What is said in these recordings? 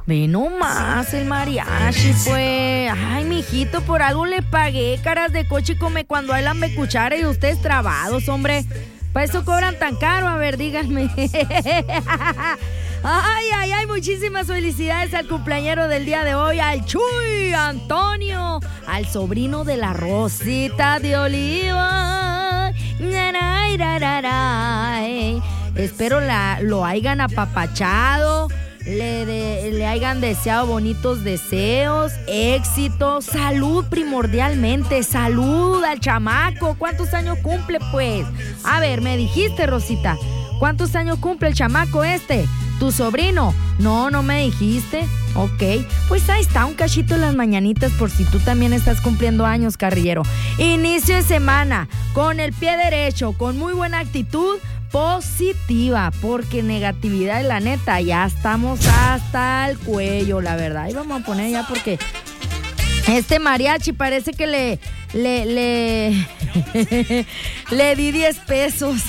Ve nomás el mariachi, pues. Ay, mijito, por algo le pagué, caras de coche come cuando hay lambe cuchara y ustedes trabados, hombre. ¿Para eso cobran tan caro? A ver, díganme. Ay, muchísimas felicidades al cumpleañero del día de hoy, al Chuy Antonio, al sobrino de la Rosita de Oliva. Espero lo hayan apapachado, le hayan deseado bonitos deseos, éxito, salud primordialmente, salud al chamaco. ¿Cuántos años cumple, pues? A ver, me dijiste, Rosita, ¿cuántos años cumple el chamaco este? ¿Tu sobrino? No me dijiste. Ok, pues ahí está un cachito en las mañanitas por si tú también estás cumpliendo años, carrillero. Inicio de semana con el pie derecho, con muy buena actitud positiva, porque negatividad, la neta, ya estamos hasta el cuello, la verdad. Ahí vamos a poner ya porque este mariachi parece que le di 10 pesos.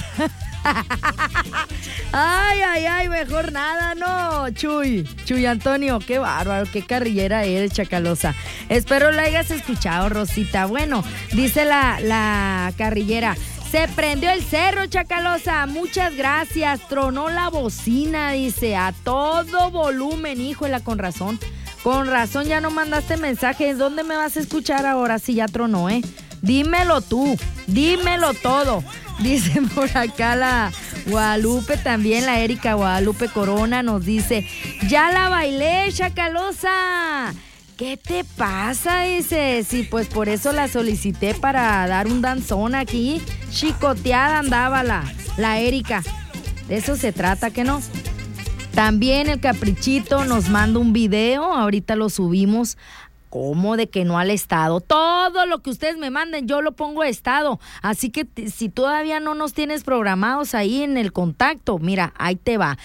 Ay, mejor nada, no, Chuy Antonio, qué bárbaro, qué carrillera eres, chacalosa. Espero lo hayas escuchado, Rosita. Bueno, dice la carrillera, se prendió el cerro, chacalosa, muchas gracias, tronó la bocina, dice, a todo volumen, híjola, con razón ya no mandaste mensajes. ¿Dónde me vas a escuchar ahora si ya tronó, Dímelo tú, dímelo todo. Dice por acá la Guadalupe, también la Erika Guadalupe Corona nos dice, ya la bailé, chacalosa. ¿Qué te pasa? Dice, sí, pues por eso la solicité para dar un danzón aquí. Chicoteada andaba la Erika. De eso se trata, ¿que no? También el Caprichito nos manda un video, ahorita lo subimos. ¿Cómo de que no al estado? Todo lo que ustedes me manden, yo lo pongo a estado. Así que si todavía no nos tienes programados ahí en el contacto, mira, ahí te va.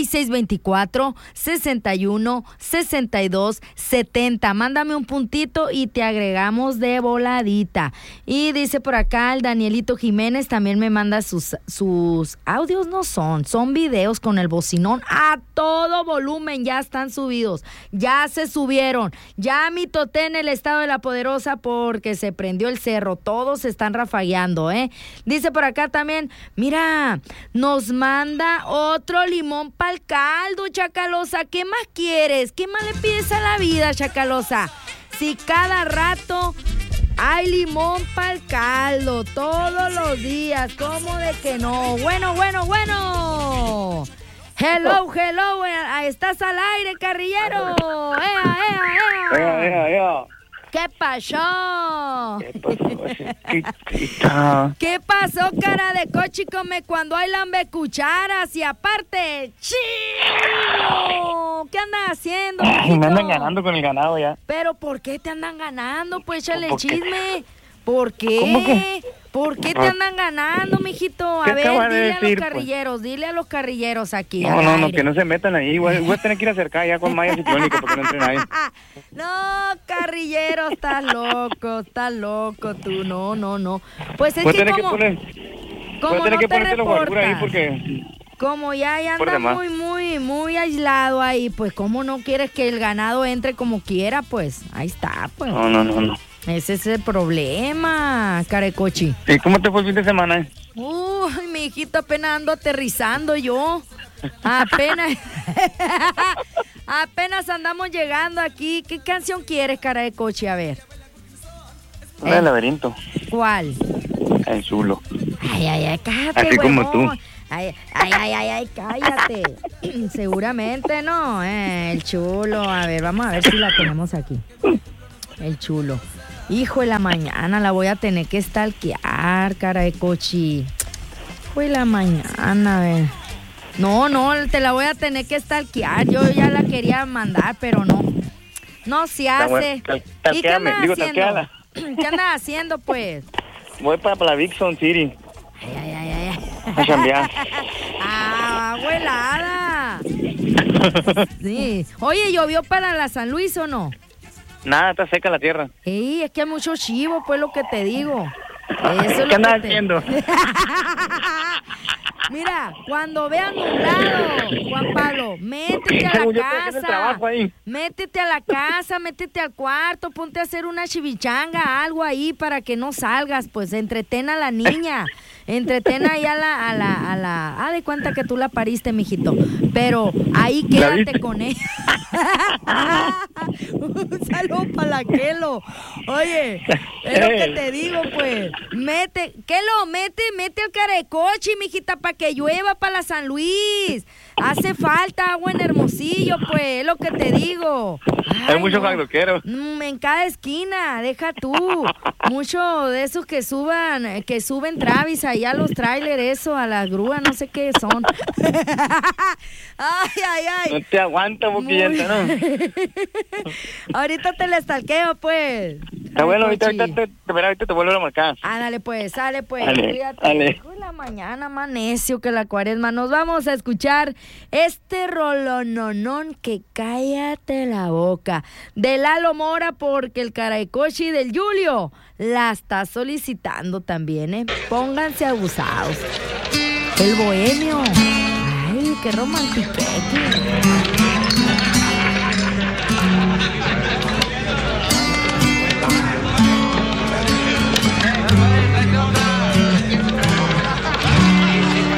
6624-61-62-70. Mándame un puntito y te agregamos de voladita. Y dice por acá el Danielito Jiménez, también me manda sus audios, no son videos con el bocinón a todo volumen, ya están subidos, ya se subieron, ya mi toté en el estado de La Poderosa porque se prendió el cerro, todos están rafagueando, Dice por acá también, mira, nos manda otro limón pa'l caldo, chacalosa, ¿qué más quieres? ¿Qué más le pides a la vida, chacalosa? Si cada rato hay limón pa'l caldo, todos los días, ¿cómo de que no? Bueno. Hello, estás al aire, carrillero. ¡Ea! ¿Qué pasó? ¿Qué pasó, cara de coche come cuando hay lambe cucharas? Y aparte, ¡chino! ¿Qué andas haciendo, mijito? Me andan ganando con el ganado ya. ¿Pero por qué te andan ganando? Pues échale el chisme. ¿Por qué? ¿Cómo que? ¿Por qué te andan ganando, mijito? A ver, dile a los carrilleros aquí. No, que no se metan ahí. Voy a tener que ir a acercar ya con mallas y crónica porque no entre nadie. No, carrillero, estás loco tú, no. Pues es que como no te reporta, ahí porque como ya anda muy aislado ahí, pues como no quieres que el ganado entre como quiera, pues ahí está, pues. No. Ese es el problema, carecochi. ¿Y cómo te fue el fin de semana? Uy, mi hijito, apenas ando aterrizando yo. Apenas andamos llegando aquí. ¿Qué canción quieres, carecochi? A ver. El laberinto. ¿Cuál? El chulo. Ay, cállate, así huevón. como tú. Ay, cállate. Seguramente no, el chulo. A ver, vamos a ver si la tenemos aquí. El chulo. Hijo de la mañana, la voy a tener que stalkear, cara de cochi. Hijo de la mañana, a ver. No, te la voy a tener que stalkear. Yo ya la quería mandar, pero no. No se hace. ¿Y qué andas haciendo? ¿Qué andas haciendo, pues? Voy para la Bixson City. Ay. A chambear. Abuelada. Sí. Oye, ¿llovió para la San Luis o no? Nada, está seca la tierra. Es que hay mucho chivo, pues lo que te digo. Eso es ¿Qué andas haciendo? Mira, cuando vean nublado, Juan Pablo, métete a la Yo estoy haciendo el trabajo ahí. métete a la casa, métete al cuarto, ponte a hacer una chivichanga, algo ahí para que no salgas, pues entretén a la niña. Entretén ahí a la de cuenta que tú la pariste, mijito. Pero ahí quédate con ella. Un saludo para la Kelo. Oye, es lo que te digo, pues. Kelo, mete al Caracochi, mijita, para que llueva para la San Luis. Hace falta agua en Hermosillo, pues, es lo que te digo. Hay muchos jagloqueros. En cada esquina, deja tú. Mucho de esos que suben Travis allá a los trailers, eso, a la grúa, no sé qué son. Ay. No te aguanta, boquillenta, ¿no? Ahorita te la estalqueo, pues. Está bueno, ahorita te vuelvo a marcar. Ándale, pues, sale, pues. Dale, Cuídate. dale. Uy, la mañana más necio que la cuaresma. Nos vamos a escuchar este rolononón que cállate la boca. De Lalo Mora, porque el Caracochi del Julio la está solicitando también, ¿eh? Pónganse abusados. El bohemio. Ay, qué romántico.